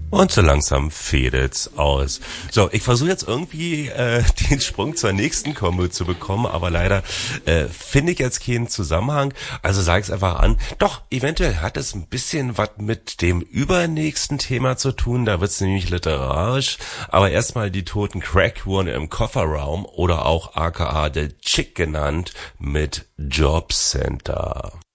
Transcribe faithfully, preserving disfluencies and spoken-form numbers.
Und so langsam fädelt's aus. So, ich versuche jetzt irgendwie äh, den Sprung zur nächsten Kombo zu bekommen, aber leider äh, finde ich jetzt keinen Zusammenhang. Also sage ich es einfach an. Doch, eventuell hat es ein bisschen was mit dem übernächsten Thema zu tun. Da wird's nämlich literarisch. Aber erstmal die Toten Crack wurden im Kofferraum oder auch aka The Chick genannt mit Jobcenter.